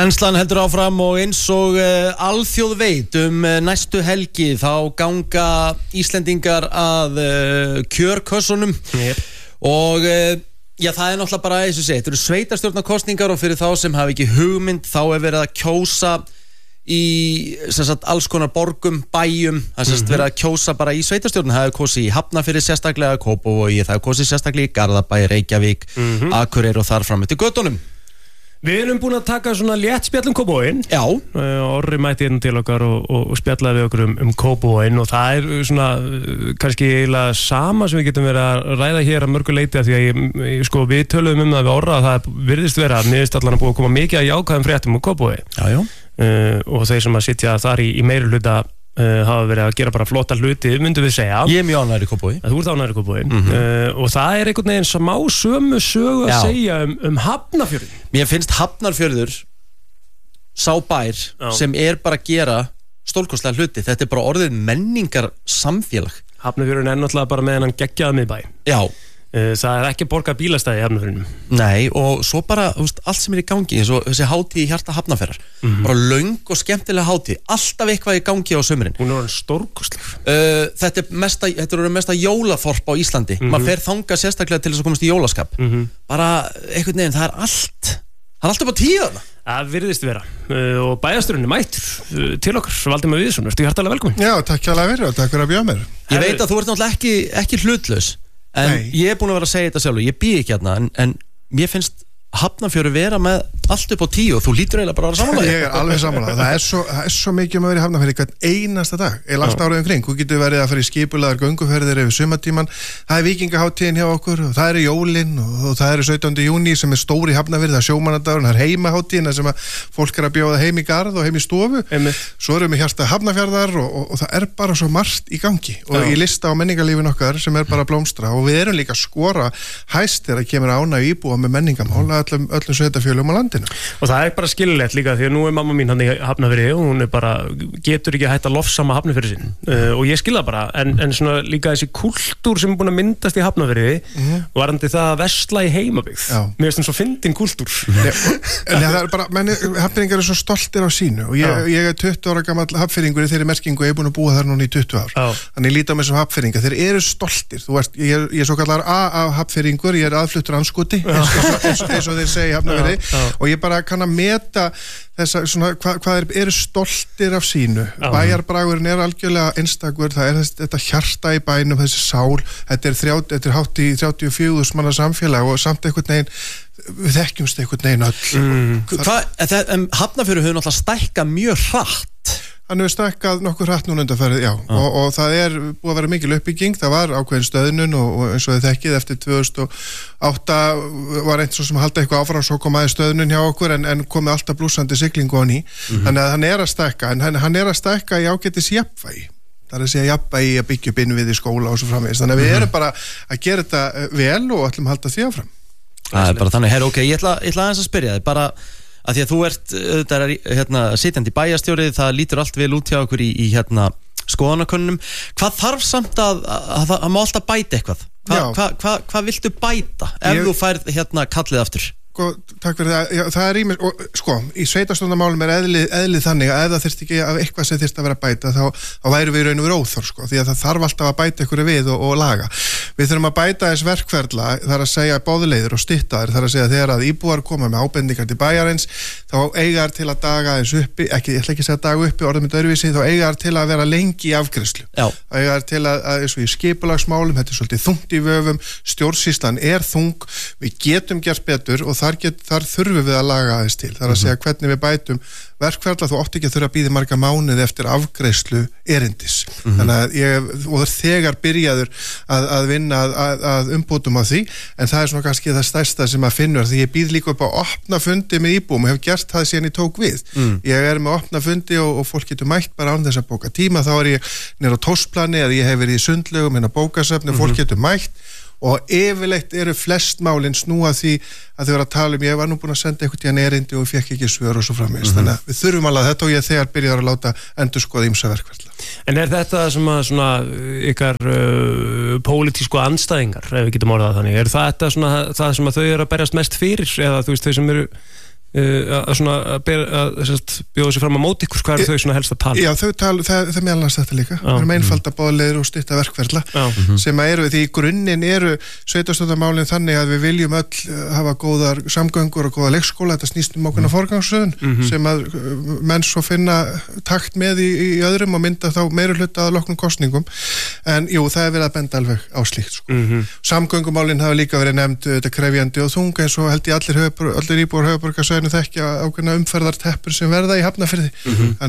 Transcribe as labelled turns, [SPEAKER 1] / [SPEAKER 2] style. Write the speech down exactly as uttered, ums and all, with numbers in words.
[SPEAKER 1] Brennslan heldur áfram og eins og uh, alþjóð veit um uh, næstu helgi þá ganga Íslendingar að uh, kjörkössunum
[SPEAKER 2] yep.
[SPEAKER 1] og uh, já, það er náttúrulega bara eins og segið, þetta eru sveitarstjórnarkosningar og fyrir þá sem hafa ekki hugmynd þá er verið að kjósa í sem sagt, alls konar borgum, bæjum það er sem sagt, verið að kjósa bara í sveitarstjórn það hefur kosið í Hafnarfirði sérstaklega, Kópavogi, það hefur kosið sérstaklega í Garðabæ, Reykjavík,
[SPEAKER 2] mm-hmm.
[SPEAKER 1] Akureyri og þar fram eftir götunum.
[SPEAKER 2] Við erum búin að taka svona létt spjall um Kópavoginn.
[SPEAKER 1] Já.
[SPEAKER 2] Orri mætti hérna til okkar og, og, og spjallaði við okkur um, um Kópavoginn og það er svona kannski eiginlega sama sem við getum verið að ræða hér að mörgu leyti af því að ég, ég, sko, við töluðum um það við Orra að það virðist vera að miðist allan að búið að koma mikið að jákvæðum fréttum um Kópavogi.
[SPEAKER 1] Já, já.
[SPEAKER 2] Uh, og þeir sem að sitja þar í, í meiri hluta uh, hafa verið að gera bara flotta hluti, myndum við segja.
[SPEAKER 1] Ég er mjög ánægður í Kópavogi.
[SPEAKER 2] Þú ert ánægður í Kópavogi.
[SPEAKER 1] Mm-hmm.
[SPEAKER 2] uh, og það er einhvern veginn smá sömu sögu að
[SPEAKER 1] Já.
[SPEAKER 2] segja um, um Hafnarfjörðinn.
[SPEAKER 1] Mér finnst Hafnarfjörður sá bær
[SPEAKER 2] Já.
[SPEAKER 1] sem er bara að gera stórkostlega hluti. Þetta er bara orðið menningar samfélag.
[SPEAKER 2] Hafnarfjörðinn er náttúrulega bara með hennan geggjaða miðbæ.
[SPEAKER 1] Já.
[SPEAKER 2] Uh, það er ekki borgað bílastæði í Hafnarfjörðinum.
[SPEAKER 1] Nei, og svo bara, þú veist, allt sem er í gangi eins og þessi hátíð í hjarta Hafnarfjarðar.
[SPEAKER 2] Mhm.
[SPEAKER 1] Bara löng og skemmtilega hátíð, alltaf eitthvað í gangi á sumrin.
[SPEAKER 2] Hún er orðin stórkostleg.
[SPEAKER 1] Uh, þetta er mesta, þetta er orðið mesta jólaþorp á Íslandi.
[SPEAKER 2] Mhm.
[SPEAKER 1] Maður fer þangað sérstaklega til þess að komast í jólaskap.
[SPEAKER 2] Mhm.
[SPEAKER 1] Bara einhvern veginn, það er allt það er allt upp á tíu þarna.
[SPEAKER 2] Það virðist vera. Uh, og bæjarstjórinn er mættur uh, til okkar, Valdimar Viðarsson. Ertu hjartalega velkominn?
[SPEAKER 3] Já, takk kærlega fyrir og takk fyrir að bjóða mér.
[SPEAKER 1] Ég veit að þú ert náttúrulega ekki, ekki hlutlaus en
[SPEAKER 3] Nei.
[SPEAKER 1] ég er búin að vera að segja þetta sjálfur, ég býð ekki hérna en, en mér finnst Hafnarfjörður vera með allt upp á tíu og þú lítur eiginlega bara að vera samanlega.
[SPEAKER 3] Ég er alveg samanlega. Það er svo, það er svo mikið um að vera í Hafnarfirði hvern einasta dag, eða allt árið um kring. Þú getur verið að fara í skipulaðar gönguferðir yfir sumartíman. Það er vikingaháttíðin hjá okkur og það er jólin og, og það er sautjánda júní sem er stór í Hafnarfirði, það er sjómannadagurinn, það er heimaháttíðin sem að fólk er að bjóða heim í garð og heim í stofu.
[SPEAKER 2] Einmitt.
[SPEAKER 3] Svo erum við hjarta Hafnarfjarðar og, og, og það er bara svo margt í gangi og
[SPEAKER 2] Já.
[SPEAKER 3] í lista á menningarlífin okkar sem er bara að blómstra og við erum líka að skora hæst þegar kemur ánægju íbúa með menningamál öllum, öllum sveitarfélögum á landinu.
[SPEAKER 2] Og það er bara skilulegt líka því að nú er mamma mín hann í Hafnarfirði og hún er bara, getur ekki hægt að lofsama Hafnarfirði sinn uh, og ég skil það bara en, en svona líka þessi kúltúr sem er búin að myndast í Hafnarfirði
[SPEAKER 3] Mhm.
[SPEAKER 2] varandi það að versla í heimabyggð.
[SPEAKER 3] Já.
[SPEAKER 2] Mér finnst það svo fyndin kúltúr.
[SPEAKER 3] Nei, en það er bara, menn, hafnfirðingar eru svo stoltir á sínu og ég,
[SPEAKER 2] Já.
[SPEAKER 3] ég er tuttugu ára gamall hafnfirðingur í þeirri merkingu og ég er búin að búa þar núna í tuttugu ár.
[SPEAKER 2] Já.
[SPEAKER 3] Þannig ég líti á mig sem hafnfirðingar, þeir eru stoltir. Þú veist, ég er, ég er svo kallar A A hafnfirðingur, ég er aðfluttur anskoti, eins, eins, eins, eins og þeir segja í Hafnarfirði
[SPEAKER 2] Já, já.
[SPEAKER 3] og ég bara kann að meta þessa, svona, hvað hva er, eru stoltir af sínu.
[SPEAKER 2] Já.
[SPEAKER 3] Bæjarbragurinn er algjörlega einstakur, það er þess, þetta hjarta í bænum, þessi sál, þetta er, þrjátíu, þetta er hátt í þrjátíu og fjögur þúsund manna samfélag og samt einhvern veginn, við þekkjumst einhvern veginn öll.
[SPEAKER 2] Mm.
[SPEAKER 1] Hvað, en Hafnarfjörður hefur náttúrulega stækkað mjög hratt.
[SPEAKER 3] Hann hefur stækkað nokkur hratt núna undanfarið, já, og, og það er búið að vera mikil uppbygging, það var ákveðin stöðnun og, og eins og þið þekkið eftir tvö þúsund og átta var eins og sem halda eitthvað áfram, svo kom aðeins stöðnun hjá okkur en, en komið alltaf blúsandi siglingu á ný,
[SPEAKER 1] Mhm.
[SPEAKER 3] þannig að hann er að stækka, en hann, hann er að stækka í ágætis jafnvægi. Það er að segja jafnvægi að byggja upp innvið í skóla og svo framvegis, þannig að við erum bara að gera þetta vel og ætlum að halda því áfram.
[SPEAKER 1] Það er bara þannig, herra, ok, ég ætla, ég ætla aðeins að spyrja þig, bara að því að þú ert, þetta er hérna, sitjandi bæjarstjórið, það lítur allt vel út hjá okkur í, í hérna, skoðanakönnunum. Hvað þarf samt að, að, að, að má alltaf bæta eitthvað? Hva,
[SPEAKER 3] Já.
[SPEAKER 1] hvað hva, hva viltu bæta ef
[SPEAKER 3] Ég-
[SPEAKER 1] þú færð hérna kallið aftur?
[SPEAKER 3] Sko, takk fyrir það, já, það er ímis og sko, í sveitarstjórnarmálum er eðlið, eðlið þannig að ef það þyrst ekki af eitthvað sem þyrst að vera að bæta þá, þá væri við í raun og veru óþór sko, því að það þarf alltaf að bæta ykkur við og, og laga. Við þurfum að bæta þess verkferla, það er að segja báðuleiður og styttaðir, það er að segja þegar að íbúar koma með ábendingar til bæjarins þá eigar til að daga eins uppi, ekki, ég ætla ekki að segja daga uppi, orðum með öðruvísi, þá eigar til að vera lengi í afgreiðslu.
[SPEAKER 1] Já.
[SPEAKER 3] Eigar til að, að eins og í skipulagsmálum, þetta er svolítið þungt í vöfum, stjórnsýslan er þung, við getum gert betur og þar, get, þar þurfum við að laga aðeins til. Það er að segja hvernig við bætum verkferla, þú átt ekki að þurfa að bíða marga mánuði eftir afgreiðslu erindis. Mm-hmm. Þannig að ég, og það er þegar byrjaður að, að vinna að, að, að umbótum á því, en það er svona kannski það stærsta sem að finnur, því ég býð líka upp á opna fundi með íbúum og hef gert það síðan ég tók við. Mm. Ég er með opna fundi og, og fólk getur mætt bara án þess að bóka tíma, þá er ég nýr á tósplani eða ég hef verið í sundlaugum, hérna bókasöfni, mm-hmm. fólk getur mætt og yfirleitt eru flest málin snúa því að þau vera að tala um ég var nú búin að senda eitthvað til hann erindi og fekk ekki svör og svo framvegis, mm-hmm. þannig að við þurfum alveg þetta og ég þegar byrjar að láta endurskoða ýmsa verkferla.
[SPEAKER 2] En er þetta sem að svona ykkar uh, pólitísku andstæðingar, ef við getum orðað þannig, er þetta svona það sem að þau eru að berjast mest fyrir eða þú veist þau sem eru Uh, að svona að, ber, að, að bjóða sér fram á móti ykkur, hvað eru þau svona helst að tala?
[SPEAKER 3] Já, þau tala, það, það meðal annars þetta líka við erum einfalda báðleiðir og stytta verkferla mm-hmm. sem að eru, því í grunninn eru sveitarstjórnarmálin þannig að við viljum öll hafa góðar samgöngur og góða leikskóla, þetta snýst um ákveðna forgangsröðun mm-hmm. sem að menn svo finna takt með í, í öðrum og mynda þá meiri hluta að loknum kosningum, en jú, það er verið að benda alveg á slíkt sko. mm-hmm. Samgöngumálin hafa líka verið nefnd þetta krefjandi og þung eins og held ég allir, höfbor, allir íbúar höfuborgarsvæðinu þekkja ákveðna umferðarteppur sem verða í Hafnarfirði mm-hmm.